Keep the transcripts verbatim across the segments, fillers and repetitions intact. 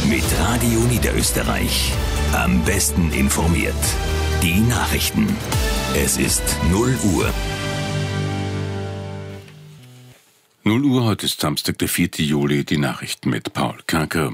Mit Radio Niederösterreich. Am besten informiert. Die Nachrichten. Es ist null Uhr. null Uhr, heute ist Samstag, der vierte Juli, die Nachrichten mit Paul Kanker.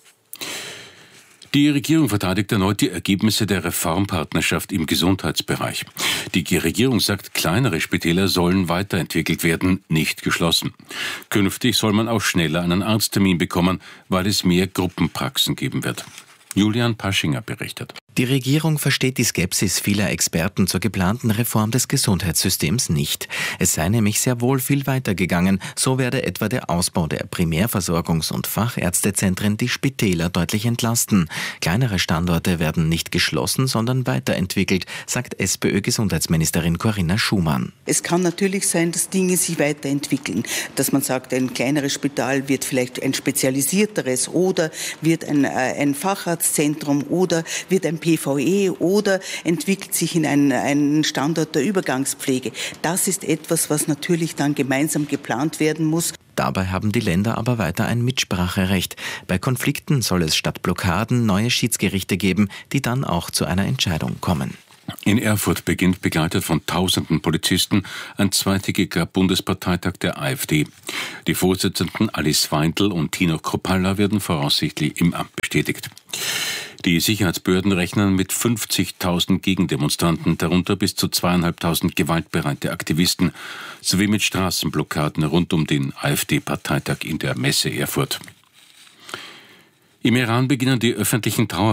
Die Regierung verteidigt erneut die Ergebnisse der Reformpartnerschaft im Gesundheitsbereich. Die Regierung sagt, kleinere Spitäler sollen weiterentwickelt werden, nicht geschlossen. Künftig soll man auch schneller einen Arzttermin bekommen, weil es mehr Gruppenpraxen geben wird. Julian Paschinger berichtet. Die Regierung versteht die Skepsis vieler Experten zur geplanten Reform des Gesundheitssystems nicht. Es sei nämlich sehr wohl viel weiter gegangen. So werde etwa der Ausbau der Primärversorgungs- und Fachärztezentren die Spitäler deutlich entlasten. Kleinere Standorte werden nicht geschlossen, sondern weiterentwickelt, sagt SPÖ-Gesundheitsministerin Corinna Schumann. Es kann natürlich sein, dass Dinge sich weiterentwickeln. Dass man sagt, ein kleineres Spital wird vielleicht ein spezialisierteres oder wird ein, ein Facharztzentrum oder wird ein P V E oder entwickelt sich in einen, einen Standort der Übergangspflege. Das ist etwas, was natürlich dann gemeinsam geplant werden muss. Dabei haben die Länder aber weiter ein Mitspracherecht. Bei Konflikten soll es statt Blockaden neue Schiedsgerichte geben, die dann auch zu einer Entscheidung kommen. In Erfurt beginnt, begleitet von tausenden Polizisten, ein zweitägiger Bundesparteitag der AfD. Die Vorsitzenden Alice Weindl und Tino Kruppalla werden voraussichtlich im Amt bestätigt. Die Sicherheitsbehörden rechnen mit fünfzigtausend Gegendemonstranten, darunter bis zu zweieinhalbtausend gewaltbereite Aktivisten, sowie mit Straßenblockaden rund um den AfD-Parteitag in der Messe Erfurt. Im Iran beginnen die öffentlichen Trauer